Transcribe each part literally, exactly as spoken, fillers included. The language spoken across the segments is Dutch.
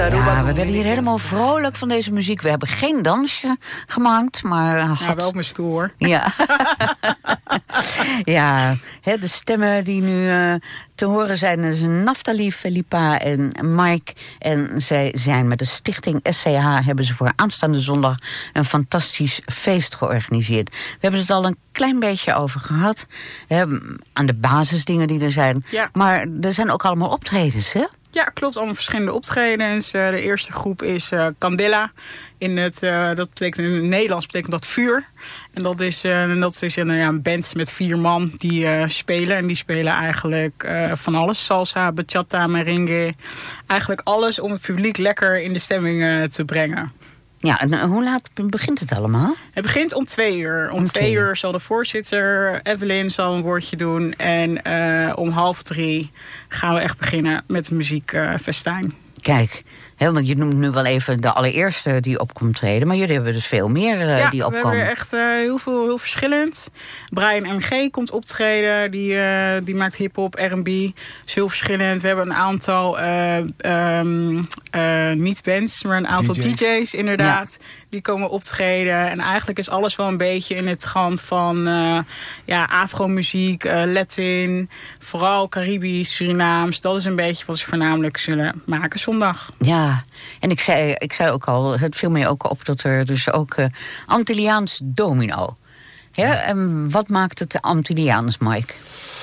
Ja, we werden hier helemaal vrolijk van deze muziek. We hebben geen dansje gemaakt, maar... Ja, had... wel op mijn stoel, hoor. Ja, ja, hè, de stemmen die nu uh, te horen zijn... is Naftali, Felipa en Mike. En zij zijn met de stichting S C H... hebben ze voor aanstaande zondag een fantastisch feest georganiseerd. We hebben het al een klein beetje over gehad. Hè, aan de basisdingen die er zijn. Ja. Maar er zijn ook allemaal optredens, hè? Ja, klopt. Allemaal verschillende optredens. Uh, de eerste groep is uh, Candela. In het, uh, dat betekent in het Nederlands betekent dat vuur. En dat is, uh, dat is een, ja, een band met vier man die uh, spelen. En die spelen eigenlijk uh, van alles. Salsa, bachata, merengue. Eigenlijk alles om het publiek lekker in de stemming uh, te brengen. Ja, en hoe laat begint het allemaal? Het begint om twee uur. Om, om twee, twee uur zal de voorzitter, Evelyn, zal een woordje doen. En uh, om half drie gaan we echt beginnen met de muziekfestijn. Uh, Kijk, he, want je noemt nu wel even de allereerste die op komt treden. Maar jullie hebben dus veel meer uh, ja, die opkomen. Ja, we hebben er echt uh, heel veel, heel verschillend. Brian M G komt optreden. Die, uh, die maakt hiphop, R en B. Is heel verschillend. We hebben een aantal, uh, um, uh, niet bands, maar een aantal D J's, D J's inderdaad. Ja. Die komen optreden. En eigenlijk is alles wel een beetje in het trant van uh, ja, afro-muziek, uh, Latin. Vooral Caribisch, Surinaams. Dat is een beetje wat ze voornamelijk zullen maken zondag. Ja, en ik zei, ik zei ook al, het viel mij ook op dat er dus ook uh, Antilliaans domino. Ja, en wat maakt het Antilliaans, Mike?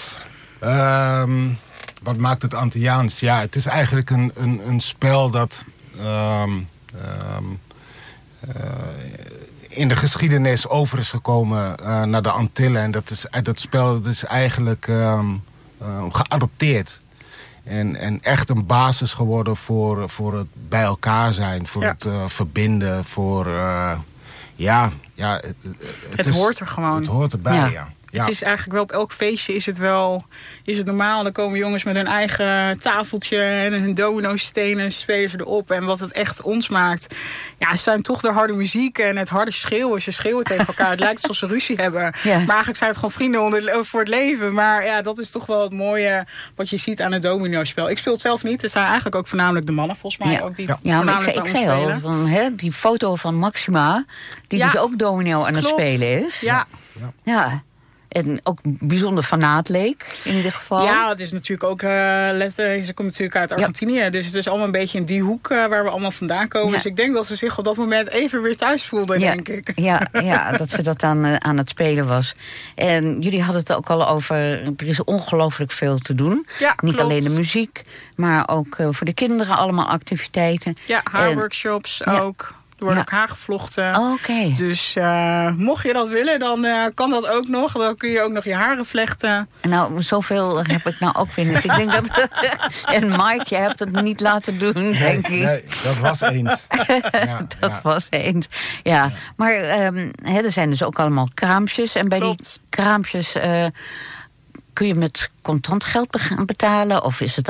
Um, wat maakt het Antilliaans? Ja, het is eigenlijk een, een, een spel dat... Um, um, Uh, in de geschiedenis over is gekomen uh, naar de Antillen. En dat, is, dat spel dat is eigenlijk um, uh, geadopteerd. En, en echt een basis geworden voor, voor het bij elkaar zijn. Voor ja. het uh, verbinden. Voor, uh, ja, ja, het, het, het is, hoort er gewoon. Het hoort erbij, ja. ja. Ja. Het is eigenlijk wel op elk feestje is het wel is het normaal. Dan komen jongens met hun eigen tafeltje en hun domino-stenen spelen ze erop. En wat het echt ons maakt, ja, het zijn toch de harde muziek en het harde schreeuwen. Ze schreeuwen tegen elkaar. Het lijkt alsof ze ruzie hebben. Ja. Maar eigenlijk zijn het gewoon vrienden onder, voor het leven. Maar ja, dat is toch wel het mooie wat je ziet aan het domino-spel. Ik speel het zelf niet. Het zijn eigenlijk ook voornamelijk de mannen, volgens mij. Ja, ook die ja. ja maar ik, ik zei al, van, hè, die foto van Maxima, die ja. dus ook domino aan Klopt. het spelen is. Ja. ja. ja. En ook bijzonder fanaat leek, in ieder geval. Ja, het is natuurlijk ook... Uh, letter, ze komt natuurlijk uit Argentinië. Ja. Dus het is allemaal een beetje in die hoek uh, waar we allemaal vandaan komen. Ja. Dus ik denk dat ze zich op dat moment even weer thuis voelden, ja. denk ik. Ja, ja, dat ze dat aan, uh, aan het spelen was. En jullie hadden het ook al over... Er is ongelooflijk veel te doen. Ja, Niet klopt. alleen de muziek, maar ook uh, voor de kinderen allemaal activiteiten. Ja, haarworkshops en, ook. Er wordt ja. ook haar gevlochten. Oh, okay. Dus uh, mocht je dat willen, dan uh, kan dat ook nog. Dan kun je ook nog je haren vlechten. Nou, zoveel heb ik nou ook weer niet. Ik denk dat... en Mike, je hebt het niet laten doen, nee, denk ik. Nee, dat was eens. Ja, dat ja. was eens, ja. ja. Maar um, he, er zijn dus ook allemaal kraampjes. En bij Klopt. die kraampjes... Uh, kun je met contant geld betalen? Of is het